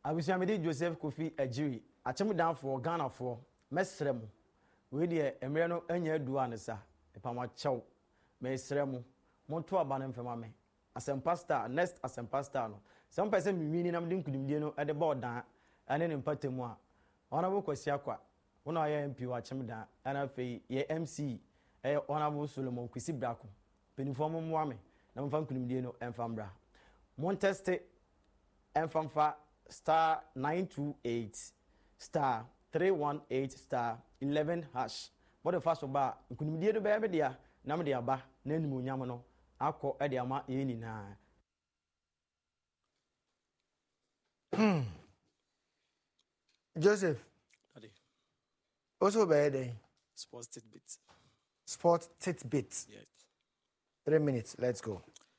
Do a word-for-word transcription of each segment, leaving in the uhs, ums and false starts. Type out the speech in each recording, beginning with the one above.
Abusiamedi Joseph Kofi Ejiri, achemu down for Ghana for mesrem. We de emre no anya adu anesa. Epama chew. Mesrem. Monto abana mfema me. Asempa star next asempa star no. Some person mi ni nam de nkudimdie no e de board dan ane ne mpatemu a. Honorable Kwasi Akwa. Wona ya M P wa achemu dan ana fe ye M C eh Honorable Solomon Kwisi Brako. Penifo mo mo ame na mfa nkudimdie no emfambra. Mon teste emfamfa star nine two eight star three one eight star eleven hash. What the first bar nkunimdie do be be dia na me dia ba na animonyam no akọ e dia ma ye nyina. Hmm. Joseph. Adi. Also be there. Sports tidbits. Sport tidbits. Yes. Three minutes. Let's go.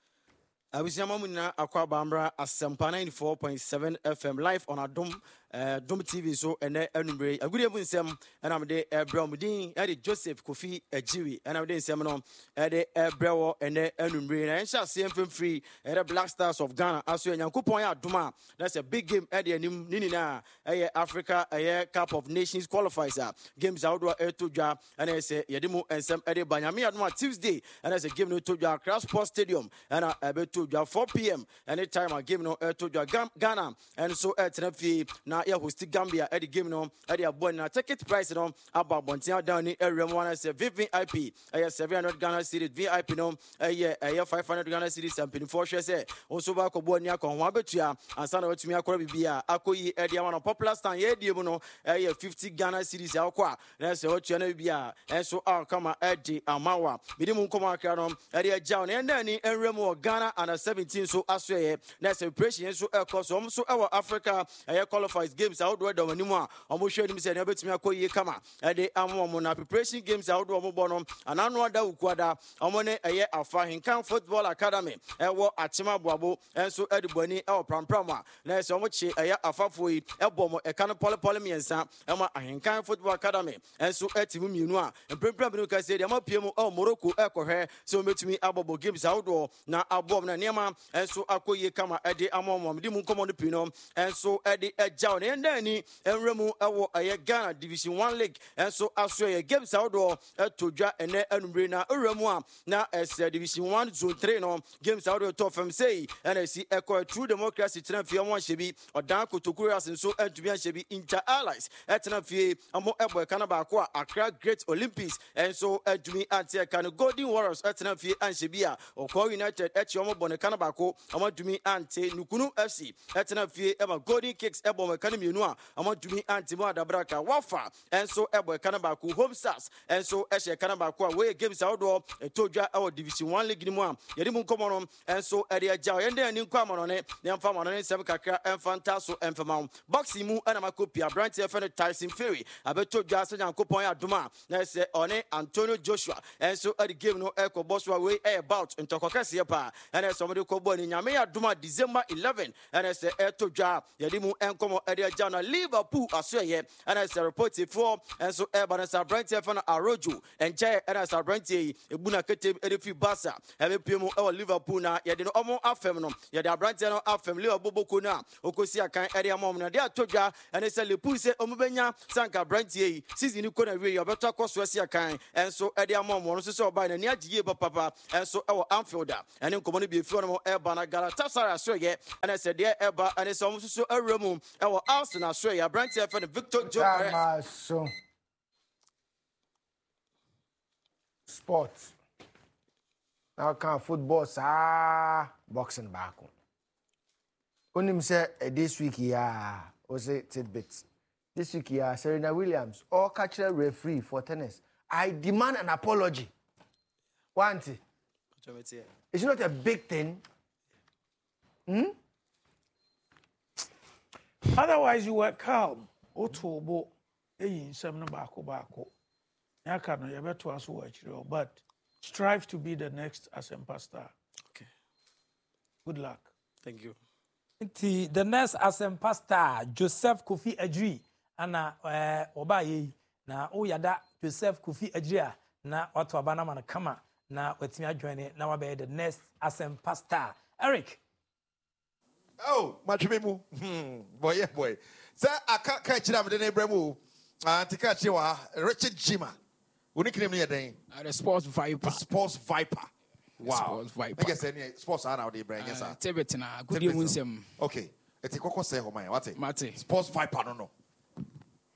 Abusiyama munna akwa bambra asempa ninety-four point seven F M live on Adom uh, Dom T V so ene enumbre agudi ebunsem ena me de ebramudin e de Joseph Kofi Ejiri ena me de nsem no e de ebrewo ene enumbre na ensha se free e de Black Stars of Ghana aso enyankopon ya adoma. That's a big game e de anim nini na e Africa e Cup of Nations qualifiers games outdo e todwa ena se ye de mu ensem e de banyame adoma Tuesday ena se game no todwa Cross Sports Stadium ena e four p m anytime a game no to Ghana and so at Tenafi na ya host Gambia at the game no at the abon na ticket price no about bontia down in area one as a V V I P a seven hundred Ghana cedis V I P no a year a five hundred Ghana cedis and pin for say also back of Bonia con one betua and son of me akora bibia akoyi e dia one popular stand ye die no a fifty Ghana cedis akwa na say what you na bibia and so our come at the amawa bidimu nkoma akra no e dia jaw na ndani area mo Ghana and seventeen so aswe na celebration so e so so e Africa e qualifies games outdoor do manimu a omo hwe nim se na betimi akoyi kama e de amomo na preparation games outdoor mo bo no anano ada ukuada omo ne e afa Hinkan Football Academy e wo Achima Boabo enso e de boni e wo prampram a na se omo che e afafo yi e bo mo e kan pole pole miensa e ma Hinkan Football Academy enso e timu mienu a emprempram no ka se de ma pie mu e Morocco e kohwe se o metumi abobo games outdoor na abom na nema enso akoye kama ede amomom di mu nkomo no pino enso ede ejaw ne ndani enremu ewo aye Ghana Division one League enso aso ye games outdoor etodwa ene anumre na uremu a na es Division one Zone three no games outdoor to fam say ene si echo True Democracy tenafie mo hyebi odan kotokuru asenso entumi hyebi Inter Allies etenafie amo ebo e kana ba ko Accra Great Olympics enso edumi ante kan Golden Warriors etenafie anhyebi a Okwa United echi omo bone kana ba ko amadumi ante Nukunu F C etena fie eba Golden Kicks ebo mekana mienu a amadumi ante mo adabraka wafa enso ebo kana ba ko Home Stars enso ehye kana ba ko we games outdoor etodwa ewo Division one League ni mu a yedi mu nkomo no enso ede agya yende ani nkwa mo no ne nemfa mo no ne sem kakra emfanta so emfama boxing mu ana makopia Brant F N Tyson Fury abetodwa asanya nkopon ya doma na se one Antonio Joshua enso ede game no eko boss wa we about ntokokase pa ene so mo de ko bo ni nyame ya doma December eleventh and say etodwa yedi mu enkomo ede agya na Liverpool asoye and say report for and so e banasa Brant F N Arojo enche and say Brant e ebuna kete ede fi Barca ebe piemu e Liverpool na yedi no omo afem no yedi Brant no afem Liverpool boko na okosi akan ede amom na de atodwa and say Liverpool say omubenya sanka Brant e season ko na we obeto akoso asi akan and so ede amom no so so oba na ni agiye papa and so e Anfield and nkomo no bi efi no e bana Galatasaray asoye and I said there eba and so so awremu e wo Arsenal asoye Brant F N Victor Joe so sports now can football sa boxing back onim say this week ya o say tidbits this week ya Serena Williams or catcher referee for tennis. I demand an apology. Want it? It's not a big thing. Hmm? Otherwise, you were calm. Otobo, eyin sem no bako bako. Yaka no yebeto aso wachiro, but strive to be the next Asempa star. Okay. Good luck. Thank you. The next Asempa star, Joseph Kofi Ejiri, ana eh obaye na oyada Joseph Kofi Ejiri na watu abana man kama na wetimi adwene na wabe the next Asempa star. Eric. Oh, Matrimu. Hmm. Boy, yeah, boy. Sir, I can't catch it up with the neighbor. Ah, to catch you are Richard Jima. Who nickname me a day? The Sports Viper. Sports Viper. Wow. Sports Viper. I guess any sports are now they bring us. Tebetina. Good evening. Okay. It's a coco say, oh my, what? Mate. Sports Viper, no, no.